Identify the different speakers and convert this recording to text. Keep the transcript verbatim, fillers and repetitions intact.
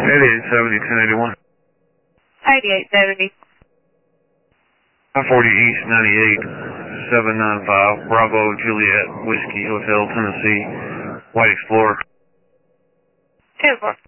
Speaker 1: eighty-eight seventy, ten eighty-one.
Speaker 2: eighty-eight seventy.
Speaker 1: five forty East, ninety-eight, seven nine five, Bravo Juliet, Whiskey Hotel, Tennessee, White Explorer.
Speaker 2: ten four.